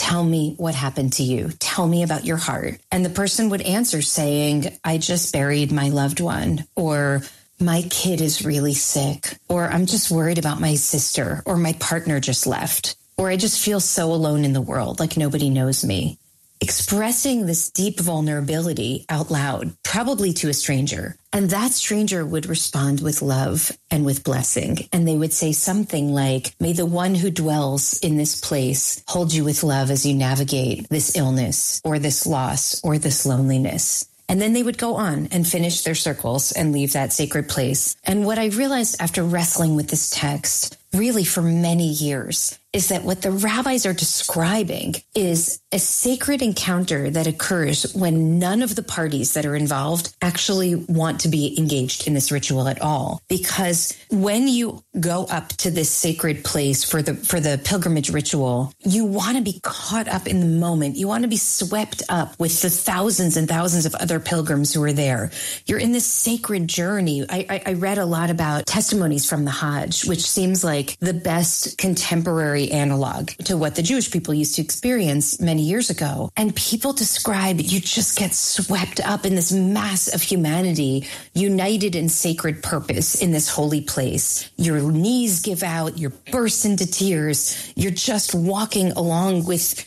tell me what happened to you. Tell me about your heart. And the person would answer saying, I just buried my loved one, or my kid is really sick, or I'm just worried about my sister, or my partner just left, or I just feel so alone in the world, like nobody knows me. Expressing this deep vulnerability out loud, probably to a stranger. And that stranger would respond with love and with blessing. And they would say something like, may the one who dwells in this place hold you with love as you navigate this illness or this loss or this loneliness. And then they would go on and finish their circles and leave that sacred place. And what I realized after wrestling with this text, really for many years, is that what the rabbis are describing is a sacred encounter that occurs when none of the parties that are involved actually want to be engaged in this ritual at all. Because when you go up to this sacred place for the pilgrimage ritual, you want to be caught up in the moment. You want to be swept up with the thousands and thousands of other pilgrims who are there. You're in this sacred journey. I read a lot about testimonies from the Hajj, which seems like the best contemporary analog to what the Jewish people used to experience many years ago. And people describe you just get swept up in this mass of humanity, united in sacred purpose in this holy place. Your knees give out, you burst into tears. You're just walking along with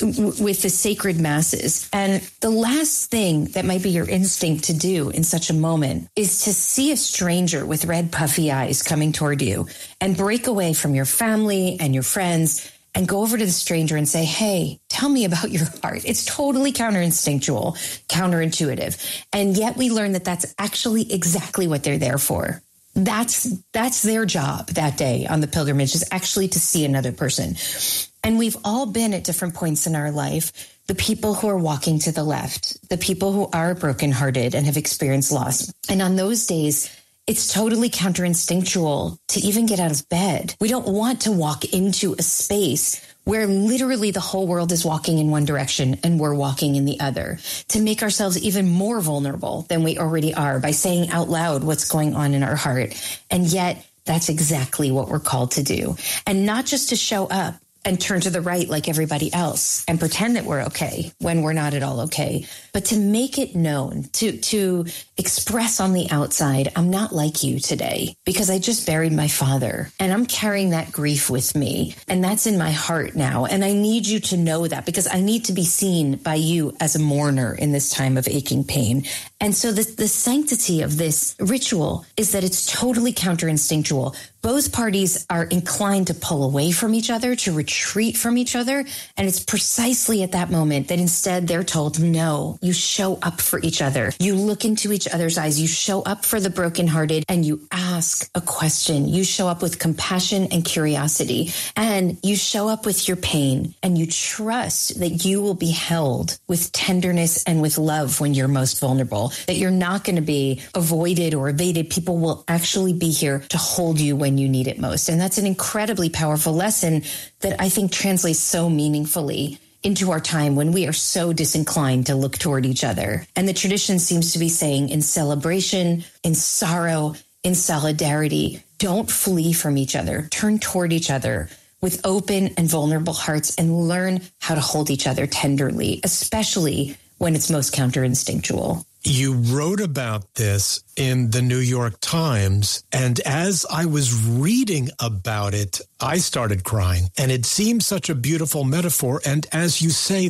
the sacred masses. And the last thing that might be your instinct to do in such a moment is to see a stranger with red puffy eyes coming toward you and break away from your family and your friends and go over to the stranger and say, hey, tell me about your heart. It's totally counterinstinctual, counterintuitive. And yet we learn that that's actually exactly what they're there for. That's their job that day on the pilgrimage, is actually to see another person. And we've all been at different points in our life, the people who are walking to the left, the people who are brokenhearted and have experienced loss. And on those days, it's totally counterinstinctual to even get out of bed. We don't want to walk into a space where literally the whole world is walking in one direction and we're walking in the other, to make ourselves even more vulnerable than we already are by saying out loud what's going on in our heart. And yet that's exactly what we're called to do. And not just to show up and turn to the right like everybody else and pretend that we're okay when we're not at all okay, but to make it known, to express on the outside, I'm not like you today because I just buried my father and I'm carrying that grief with me and that's in my heart now. And I need you to know that because I need to be seen by you as a mourner in this time of aching pain. And so the sanctity of this ritual is that it's totally counterinstinctual. Both parties are inclined to pull away from each other, to retreat from each other. And it's precisely at that moment that instead they're told, no, you show up for each other. You look into each other's eyes. You show up for the brokenhearted and you ask a question. You show up with compassion and curiosity, and you show up with your pain, and you trust that you will be held with tenderness and with love when you're most vulnerable, that you're not going to be avoided or evaded. People will actually be here to hold you when you need it most. And that's an incredibly powerful lesson that I think translates so meaningfully into our time when we are so disinclined to look toward each other. And the tradition seems to be saying in celebration, in sorrow, in solidarity, don't flee from each other, turn toward each other with open and vulnerable hearts and learn how to hold each other tenderly, especially when it's most counterinstinctual. You wrote about this in the New York Times, and as I was reading about it, I started crying. And it seems such a beautiful metaphor. And as you say,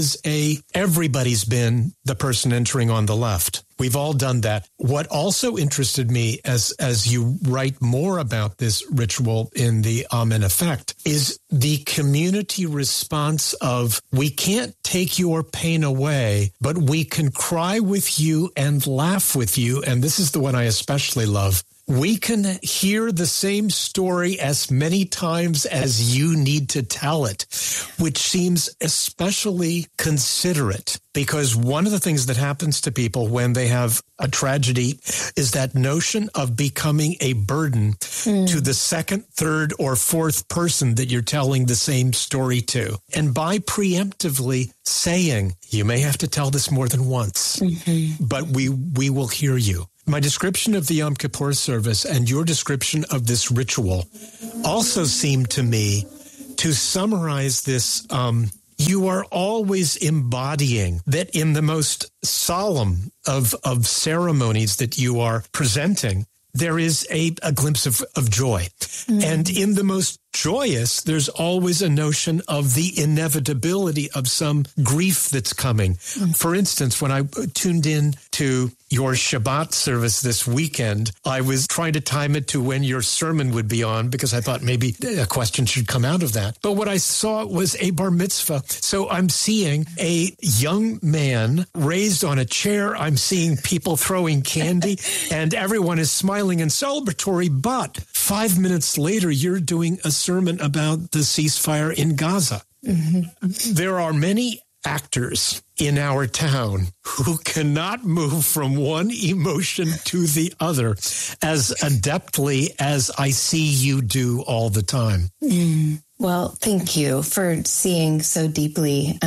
everybody's been the person entering on the left. We've all done that. What also interested me as you write more about this ritual in the Amen Effect is the community response of, we can't take your pain away, but we can cry with you and laugh with you. And this is the one I especially love. We can hear the same story as many times as you need to tell it, which seems especially considerate, because one of the things that happens to people when they have a tragedy is that notion of becoming a burden to the second, third, or fourth person that you're telling the same story to. And by preemptively saying, you may have to tell this more than once, but we will hear you. My description of the Yom Kippur service and your description of this ritual also seemed to me to summarize this you are always embodying that in the most solemn of ceremonies that you are presenting, there is a glimpse of joy. Mm-hmm. And in the most joyous, there's always a notion of the inevitability of some grief that's coming. Mm-hmm. For instance, when I tuned in to your Shabbat service this weekend, I was trying to time it to when your sermon would be on because I thought maybe a question should come out of that. But what I saw was a bar mitzvah. So I'm seeing a young man raised on a chair. I'm seeing people throwing candy and everyone is smiling and celebratory. But 5 minutes later, you're doing a sermon about the ceasefire in Gaza. Mm-hmm. There are many actors in our town who cannot move from one emotion to the other as adeptly as I see you do all the time. Well, thank you for seeing so deeply.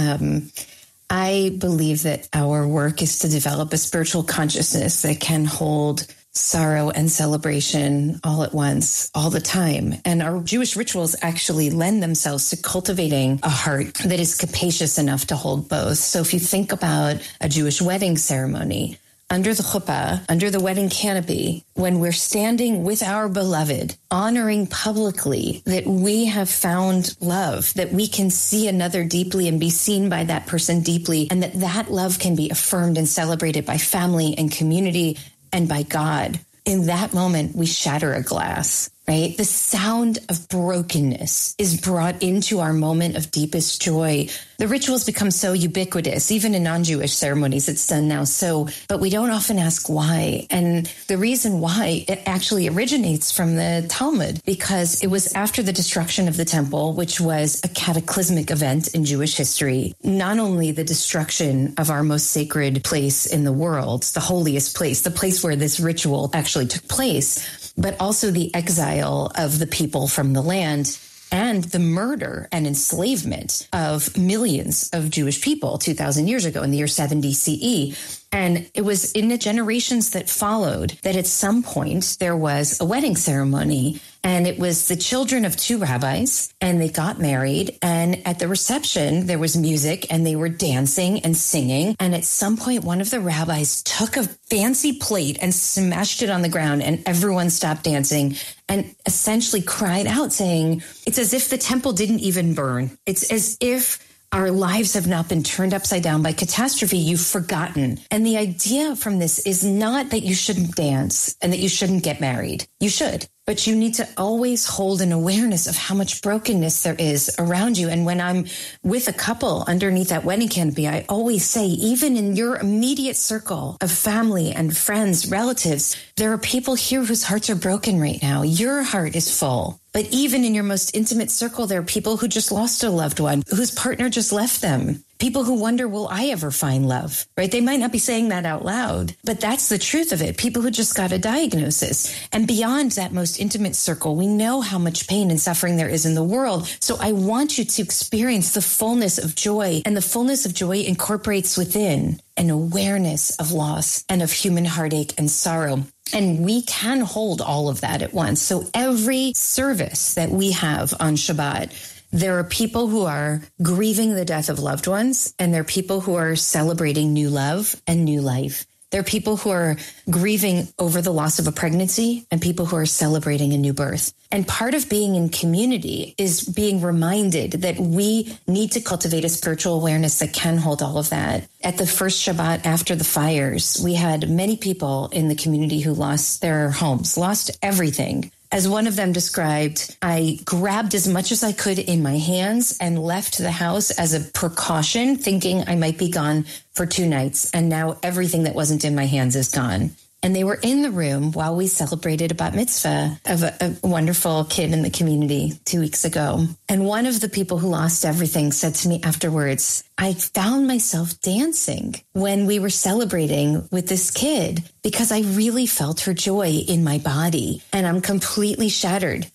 I believe that our work is to develop a spiritual consciousness that can hold sorrow and celebration all at once, all the time. And our Jewish rituals actually lend themselves to cultivating a heart that is capacious enough to hold both. So if you think about a Jewish wedding ceremony, under the chuppah, under the wedding canopy, when we're standing with our beloved, honoring publicly that we have found love, that we can see another deeply and be seen by that person deeply, and that love can be affirmed and celebrated by family and community and by God. In that moment, we shatter a glass, right? The sound of brokenness is brought into our moment of deepest joy. The rituals become so ubiquitous, even in non-Jewish ceremonies, it's done now but we don't often ask why. And the reason why, it actually originates from the Talmud, because it was after the destruction of the temple, which was a cataclysmic event in Jewish history. Not only the destruction of our most sacred place in the world, the holiest place, the place where this ritual actually took place, but also the exile of the people from the land and the murder and enslavement of millions of Jewish people 2,000 years ago in the year 70 CE. And it was in the generations that followed that at some point there was a wedding ceremony, and it was the children of two rabbis, and they got married. And at the reception, there was music and they were dancing and singing. And at some point, one of the rabbis took a fancy plate and smashed it on the ground, and everyone stopped dancing and essentially cried out saying, it's as if the temple didn't even burn. It's as if our lives have not been turned upside down by catastrophe. You've forgotten. And the idea from this is not that you shouldn't dance and that you shouldn't get married. You should. But you need to always hold an awareness of how much brokenness there is around you. And when I'm with a couple underneath that wedding canopy, I always say, even in your immediate circle of family and friends, relatives, there are people here whose hearts are broken right now. Your heart is full. But even in your most intimate circle, there are people who just lost a loved one, whose partner just left them. People who wonder, will I ever find love, right? They might not be saying that out loud, but that's the truth of it. People who just got a diagnosis. And beyond that most intimate circle, we know how much pain and suffering there is in the world. So I want you to experience the fullness of joy. And the fullness of joy incorporates within an awareness of loss and of human heartache and sorrow. And we can hold all of that at once. So every service that we have on Shabbat, there are people who are grieving the death of loved ones, and there are people who are celebrating new love and new life. There are people who are grieving over the loss of a pregnancy and people who are celebrating a new birth. And part of being in community is being reminded that we need to cultivate a spiritual awareness that can hold all of that. At the first Shabbat after the fires, we had many people in the community who lost their homes, lost everything. As one of them described, I grabbed as much as I could in my hands and left the house as a precaution, thinking I might be gone for 2 nights. And now everything that wasn't in my hands is gone. And they were in the room while we celebrated a bat mitzvah of a wonderful kid in the community 2 weeks ago. And one of the people who lost everything said to me afterwards, I found myself dancing when we were celebrating with this kid because I really felt her joy in my body. And I'm completely shattered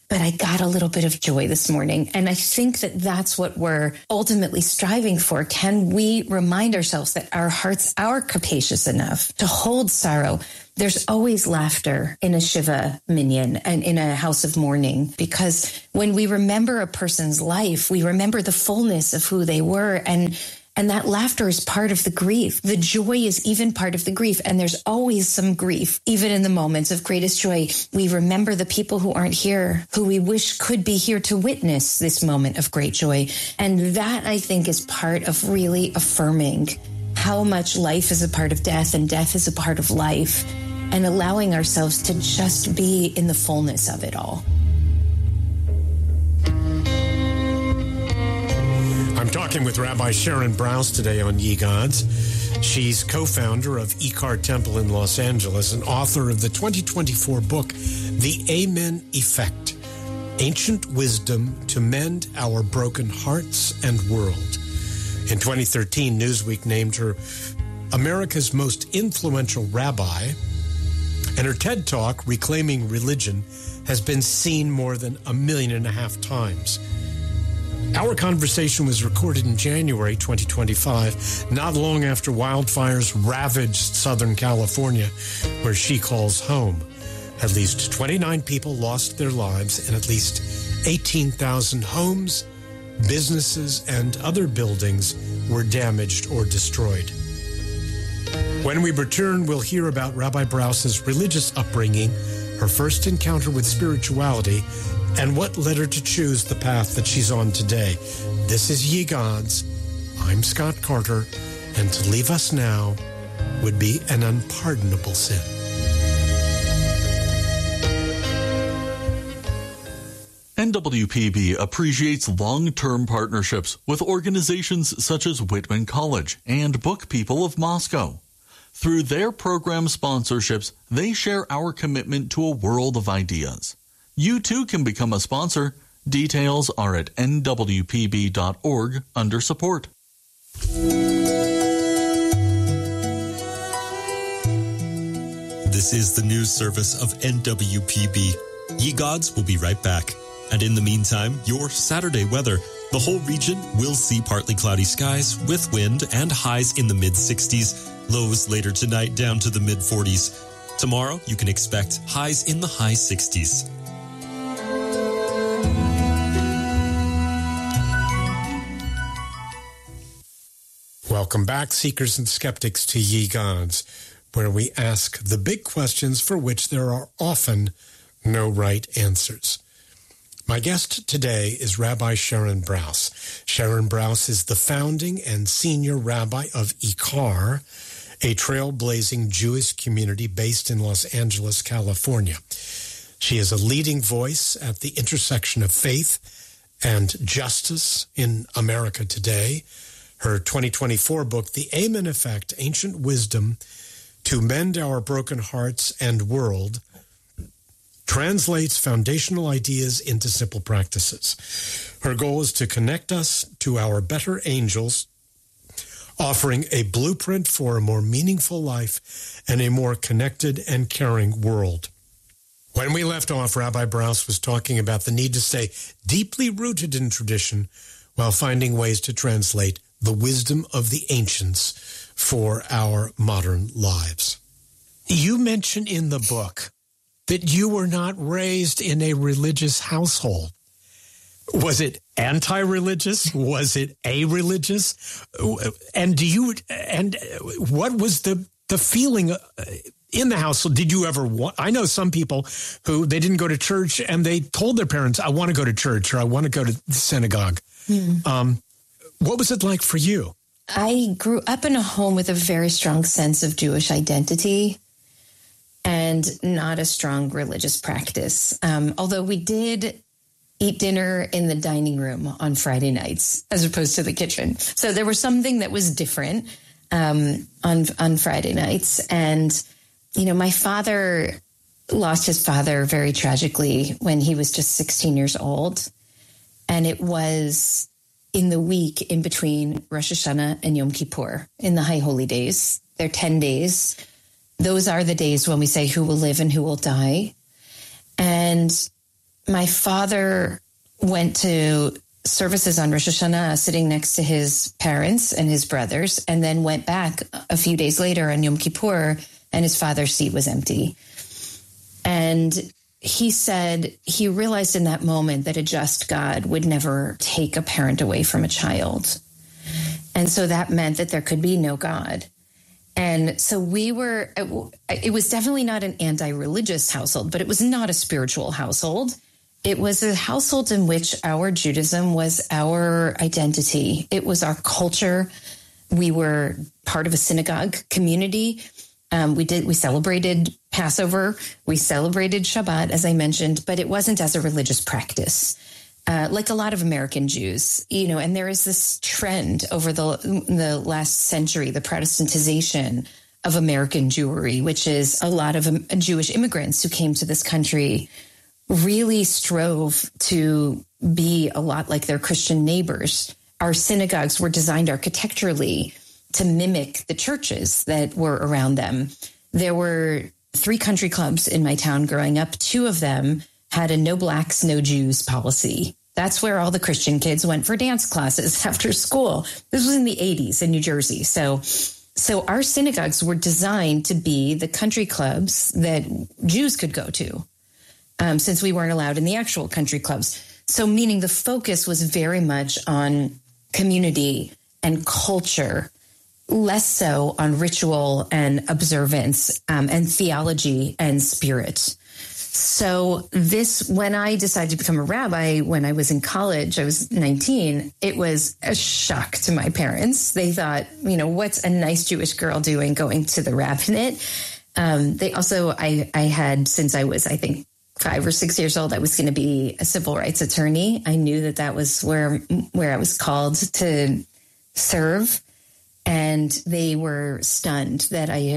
but I got a little bit of joy this morning. And I think that that's what we're ultimately striving for. Can we remind ourselves that our hearts are capacious enough to hold sorrow? There's always laughter in a Shiva minyan and in a house of mourning, because when we remember a person's life, we remember the fullness of who they were. And that laughter is part of the grief. The joy is even part of the grief. And there's always some grief, even in the moments of greatest joy. We remember the people who aren't here, who we wish could be here to witness this moment of great joy. And that, I think, is part of really affirming how much life is a part of death and death is a part of life, and allowing ourselves to just be in the fullness of it all. I'm talking with Rabbi Sharon Brous today on Ye Gods. She's co-founder of Ikar Temple in Los Angeles and author of the 2024 book, The Amen Effect, Ancient Wisdom to Mend Our Broken Hearts and World. In 2013, Newsweek named her America's most influential rabbi, and her TED Talk, Reclaiming Religion, has been seen more than 1.5 million times. Our conversation was recorded in January 2025, not long after wildfires ravaged Southern California, where she calls home. At least 29 people lost their lives, and at least 18,000 homes, businesses, and other buildings were damaged or destroyed. When we return, we'll hear about Rabbi Brous's religious upbringing, her first encounter with spirituality, and what led her to choose the path that she's on today. This is Ye Gods. I'm Scott Carter, and to leave us now would be an unpardonable sin. NWPB appreciates long-term partnerships with organizations such as Whitman College and Book People of Moscow. Through their program sponsorships, they share our commitment to a world of ideas. You too can become a sponsor. Details are at nwpb.org under support. This is the news service of NWPB. Ye Gods will be right back. And in the meantime, your Saturday weather. The whole region will see partly cloudy skies with wind and highs in the mid-60s. Lows later tonight down to the mid-40s. Tomorrow, you can expect highs in the high 60s. Welcome back, seekers and skeptics, to Ye Gods, where we ask the big questions for which there are often no right answers. My guest today is Rabbi Sharon Brous. Sharon Brous is the founding and senior rabbi of Ikar, a trailblazing Jewish community based in Los Angeles, California. She is a leading voice at the intersection of faith and justice in America today. Her 2024 book, The Amen Effect, Ancient Wisdom to Mend Our Broken Hearts and World, translates foundational ideas into simple practices. Her goal is to connect us to our better angels, offering a blueprint for a more meaningful life and a more connected and caring world. When we left off, Rabbi Brous was talking about the need to stay deeply rooted in tradition while finding ways to translate the wisdom of the ancients for our modern lives. You mention in the book that you were not raised in a religious household. Was it anti-religious? Was it a-religious? And what was the feeling in the household? Did you ever want? I know some people who they didn't go to church and they told their parents, I want to go to church or I want to go to the synagogue. What was it like for you? I grew up in a home with a very strong sense of Jewish identity and not a strong religious practice. Although we did eat dinner in the dining room on Friday nights as opposed to the kitchen. So there was something that was different on Friday nights. And, you know, my father lost his father very tragically when he was just 16 years old. And it was in the week in between Rosh Hashanah and Yom Kippur, in the High Holy Days. They're 10 days. Those are the days when we say who will live and who will die. And my father went to services on Rosh Hashanah sitting next to his parents and his brothers, and then went back a few days later on Yom Kippur, and his father's seat was empty. And he said he realized in that moment that a just God would never take a parent away from a child. And so that meant that there could be no God. And so it was definitely not an anti-religious household, but it was not a spiritual household. It was a household in which our Judaism was our identity. It was our culture. We were part of a synagogue community. We celebrated Passover. We celebrated Shabbat, as I mentioned, but it wasn't as a religious practice. Like a lot of American Jews, and there is this trend over the last century, the Protestantization of American Jewry, which is a lot of Jewish immigrants who came to this country really strove to be a lot like their Christian neighbors. Our synagogues were designed architecturally to mimic the churches that were around them. There were 3 country clubs in my town growing up. 2 of them had a no blacks, no Jews policy. That's where all the Christian kids went for dance classes after school. This was in the 80s in New Jersey. So our synagogues were designed to be the country clubs that Jews could go to, since we weren't allowed in the actual country clubs. So meaning the focus was very much on community and culture, less so on ritual and observance, and theology and spirit. So when I decided to become a rabbi, when I was in college, I was 19, it was a shock to my parents. They thought, what's a nice Jewish girl doing going to the rabbinate? They also, I had, since I was, I think, 5 or 6 years old, I was going to be a civil rights attorney. I knew that was where I was called to serve. And they were stunned that I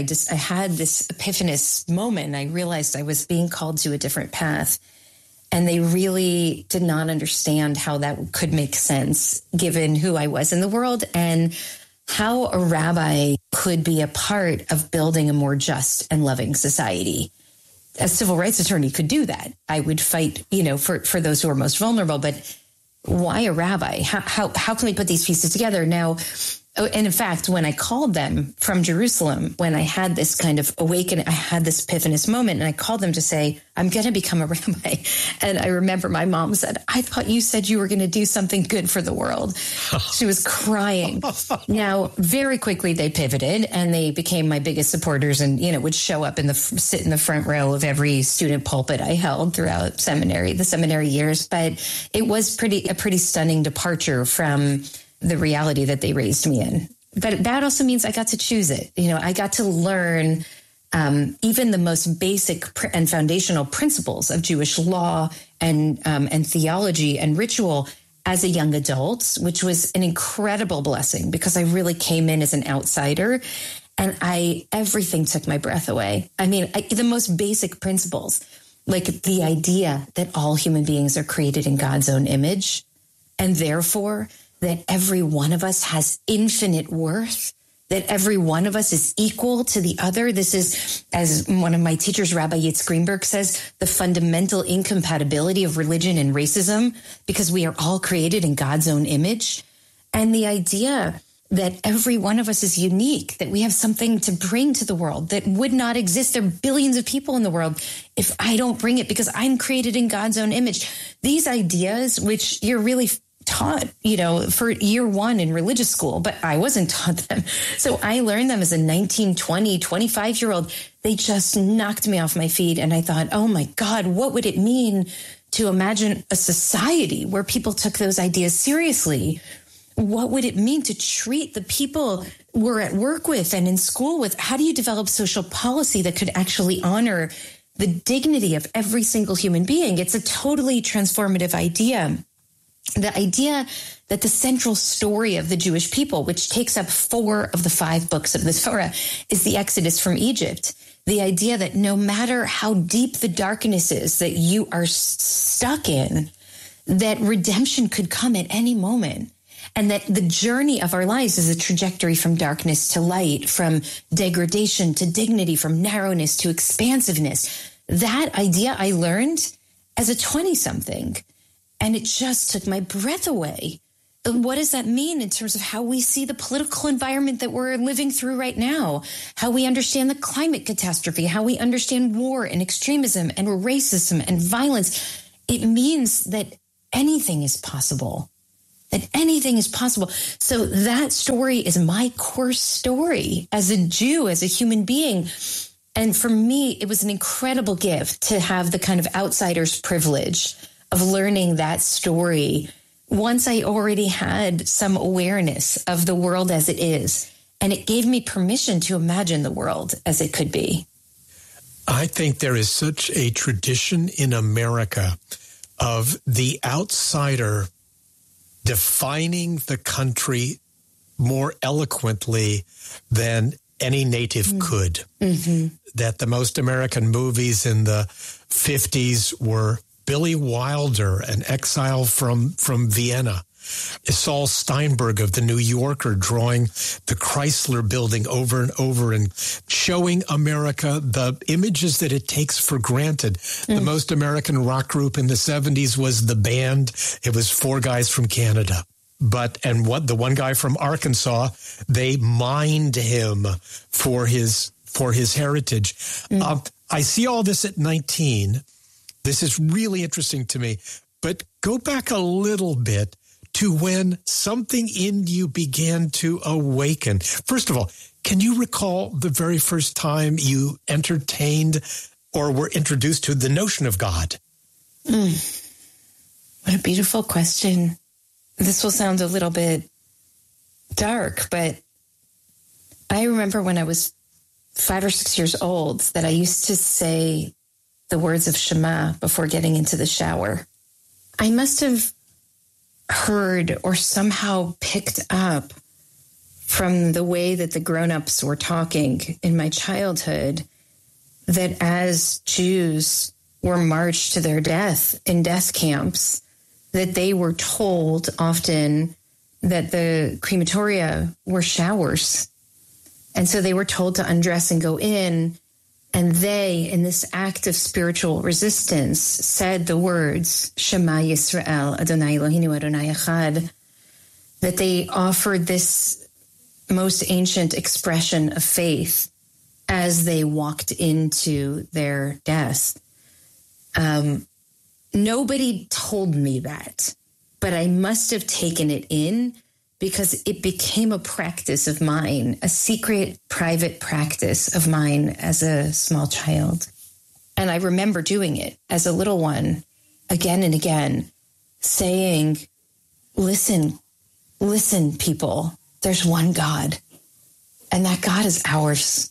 had this epiphanous moment. I realized I was being called to a different path. And they really did not understand how that could make sense given who I was in the world and how a rabbi could be a part of building a more just and loving society. A civil rights attorney could do that. I would fight, for those who are most vulnerable. But why a rabbi? How can we put these pieces together? Now, and in fact, when I called them from Jerusalem, when I had this kind of awakening, I had this epiphanous moment, and I called them to say, I'm going to become a rabbi. And I remember my mom said, I thought you said you were going to do something good for the world. She was crying. Now, very quickly, they pivoted and they became my biggest supporters and, would show up sit in the front row of every student pulpit I held throughout the seminary years. But it was a pretty stunning departure from the reality that they raised me in. But that also means I got to choose it. I got to learn even the most basic and foundational principles of Jewish law and theology and ritual as a young adult, which was an incredible blessing because I really came in as an outsider and everything took my breath away. The most basic principles, like the idea that all human beings are created in God's own image, and therefore that every one of us has infinite worth, that every one of us is equal to the other. This is, as one of my teachers, Rabbi Yitz Greenberg, says, the fundamental incompatibility of religion and racism, because we are all created in God's own image. And the idea that every one of us is unique, that we have something to bring to the world that would not exist. There are billions of people in the world if I don't bring it because I'm created in God's own image. These ideas, which you're really taught, for year 1 in religious school, but I wasn't taught them. So I learned them as a 19, 20, 25-year-old. They just knocked me off my feet. And I thought, oh my God, what would it mean to imagine a society where people took those ideas seriously? What would it mean to treat the people we're at work with and in school with? How do you develop social policy that could actually honor the dignity of every single human being? It's a totally transformative idea. The idea that the central story of the Jewish people, which takes up 4 of the 5 books of the Torah, is the Exodus from Egypt. The idea that no matter how deep the darkness is that you are stuck in, that redemption could come at any moment. And that the journey of our lives is a trajectory from darkness to light, from degradation to dignity, from narrowness to expansiveness. That idea I learned as a 20-something. And it just took my breath away. What does that mean in terms of how we see the political environment that we're living through right now? How we understand the climate catastrophe, how we understand war and extremism and racism and violence. It means that anything is possible. That anything is possible. So that story is my core story as a Jew, as a human being. And for me, it was an incredible gift to have the kind of outsider's privilege of learning that story once I already had some awareness of the world as it is. And it gave me permission to imagine the world as it could be. I think there is such a tradition in America of the outsider defining the country more eloquently than any native could. Mm-hmm. That the most American movies in the 50s were Billy Wilder, an exile from Vienna. Saul Steinberg of The New Yorker drawing the Chrysler Building over and over and showing America the images that it takes for granted. The most American rock group in the 70s was The Band. It was 4 guys from Canada. The one guy from Arkansas, they mined him for his heritage. I see all this at 19. This is really interesting to me. But go back a little bit to when something in you began to awaken. First of all, can you recall the very first time you entertained or were introduced to the notion of God? What a beautiful question. This will sound a little bit dark, but I remember when I was 5 or 6 years old that I used to say the words of Shema before getting into the shower. I must have heard or somehow picked up from the way that the grown-ups were talking in my childhood that as Jews were marched to their death in death camps, that they were told often that the crematoria were showers. And so they were told to undress and go in. And they, in this act of spiritual resistance, said the words, Shema Yisrael, Adonai Eloheinu, Adonai Echad, that they offered this most ancient expression of faith as they walked into their death. Nobody told me that, but I must have taken it in because it became a practice of mine, a secret, private practice of mine as a small child. And I remember doing it as a little one, again and again, saying, listen, people, there's one God, and that God is ours.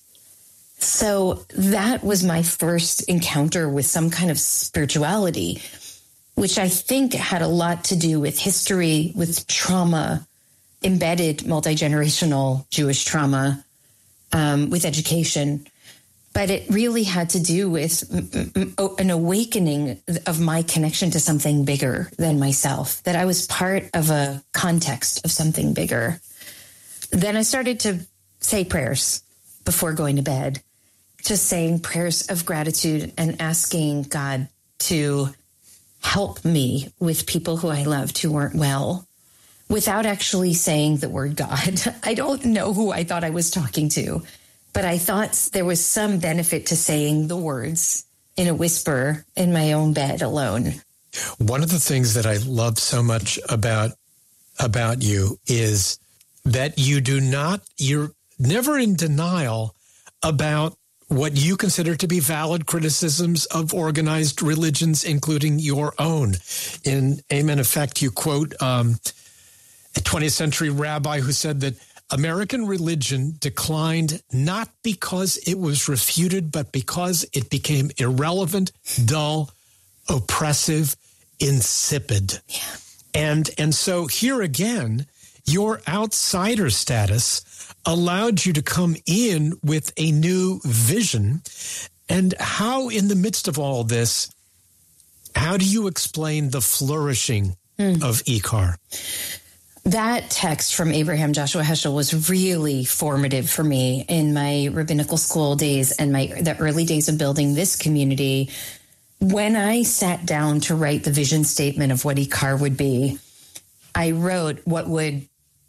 So that was my first encounter with some kind of spirituality, which I think had a lot to do with history, with trauma, embedded multi-generational Jewish trauma, with education. But it really had to do with an awakening of my connection to something bigger than myself, that I was part of a context of something bigger. Then I started to say prayers before going to bed, just saying prayers of gratitude and asking God to help me with people who I loved who weren't well, without actually saying the word God. I don't know who I thought I was talking to, but I thought there was some benefit to saying the words in a whisper in my own bed alone. One of the things that I love so much about you is that you're never in denial about what you consider to be valid criticisms of organized religions, including your own. In Amen Effect, you quote a 20th century rabbi who said that American religion declined not because it was refuted, but because it became irrelevant, dull, oppressive, insipid. Yeah. And so here again, your outsider status allowed you to come in with a new vision. And how, in the midst of all this, how do you explain the flourishing of IKAR? That text from Abraham Joshua Heschel was really formative for me in my rabbinical school days and the early days of building this community, when I sat down to write the vision statement of what IKAR would be, I wrote what would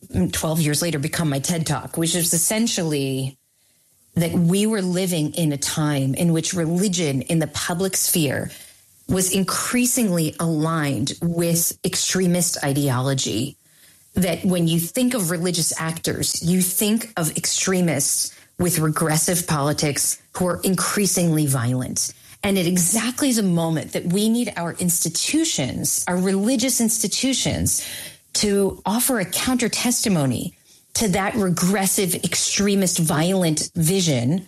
12 years later become my TED Talk, which is essentially that we were living in a time in which religion in the public sphere was increasingly aligned with extremist ideology. That when you think of religious actors, you think of extremists with regressive politics who are increasingly violent. And at exactly the moment that we need our institutions, our religious institutions, to offer a counter testimony to that regressive, extremist, violent vision,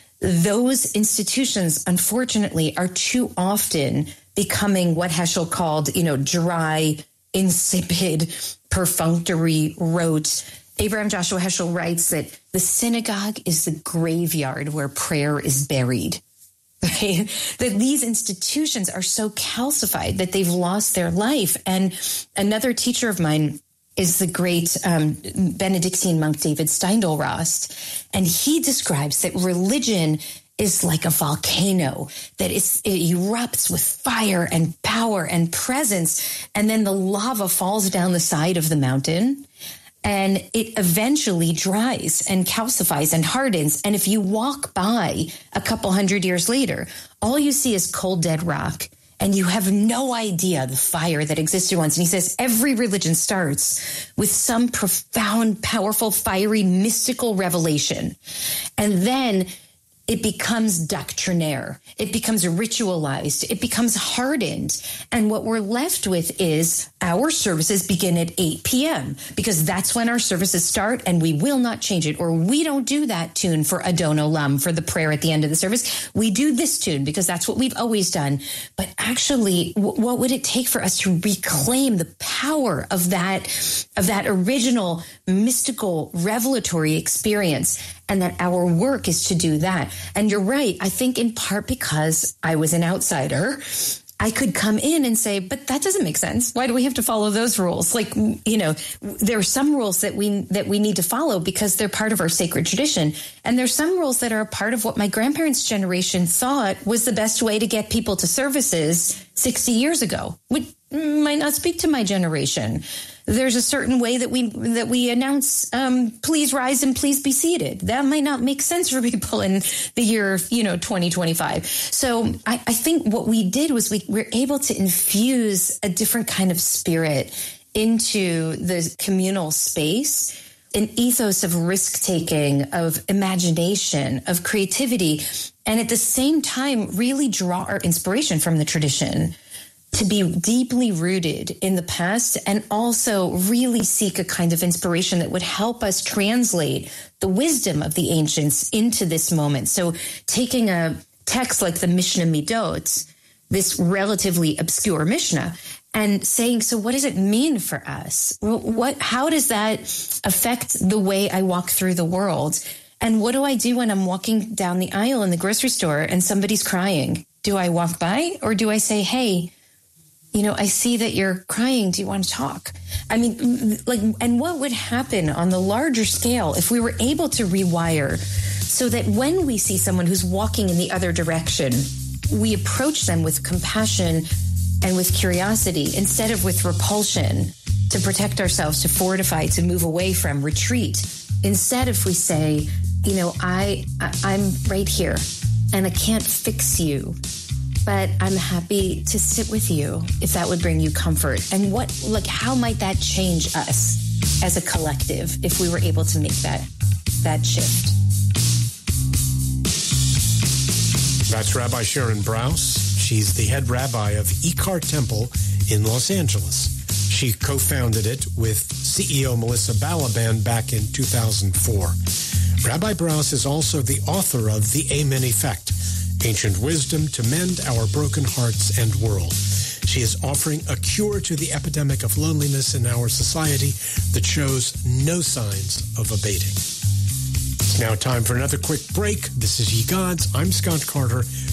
those institutions, unfortunately, are too often becoming what Heschel called, dry, insipid, perfunctory, rote. Abraham Joshua Heschel writes that the synagogue is the graveyard where prayer is buried. Right? That these institutions are so calcified that they've lost their life. And another teacher of mine is the great Benedictine monk David Steindl-Rast. And he describes that religion is like a volcano, that it erupts with fire and power and presence, and then the lava falls down the side of the mountain, and it eventually dries and calcifies and hardens. And if you walk by a couple hundred years later, all you see is cold, dead rock, and you have no idea the fire that existed once. And he says every religion starts with some profound, powerful, fiery, mystical revelation. And then it becomes doctrinaire. It becomes ritualized. It becomes hardened. And what we're left with is our services begin at 8 p.m. because that's when our services start, and we will not change it. Or we don't do that tune for Adon Olam, for the prayer at the end of the service. We do this tune because that's what we've always done. But actually, what would it take for us to reclaim the power of that original mystical revelatory experience? And that our work is to do that. And you're right. I think in part because I was an outsider, I could come in and say, but that doesn't make sense. Why do we have to follow those rules? Like, there are some rules that we need to follow because they're part of our sacred tradition. And there's some rules that are a part of what my grandparents' generation thought was the best way to get people to services 60 years ago, which might not speak to my generation. There's a certain way that we announce, please rise and please be seated. That might not make sense for people in the year, 2025. So I think what we did was we were able to infuse a different kind of spirit into the communal space, an ethos of risk-taking, of imagination, of creativity, and at the same time really draw our inspiration from the tradition to be deeply rooted in the past and also really seek a kind of inspiration that would help us translate the wisdom of the ancients into this moment. So taking a text like the Mishnah Midot, this relatively obscure Mishnah, and saying, so what does it mean for us? How does that affect the way I walk through the world? And what do I do when I'm walking down the aisle in the grocery store and somebody's crying? Do I walk by or do I say, hey, I see that you're crying. Do you want to talk? I mean, and what would happen on the larger scale if we were able to rewire so that when we see someone who's walking in the other direction, we approach them with compassion and with curiosity instead of with repulsion, to protect ourselves, to fortify, to move away from, retreat. Instead, if we say, I'm right here and I can't fix you, but I'm happy to sit with you if that would bring you comfort. And how might that change us as a collective if we were able to make that shift? That's Rabbi Sharon Brous. She's the head rabbi of IKAR Temple in Los Angeles. She co-founded it with CEO Melissa Balaban back in 2004. Rabbi Brous is also the author of The Amen Effect, Ancient Wisdom to Mend Our Broken Hearts and World. She is offering a cure to the epidemic of loneliness in our society that shows no signs of abating. It's now time for another quick break. This is Ye Gods. I'm Scott Carter.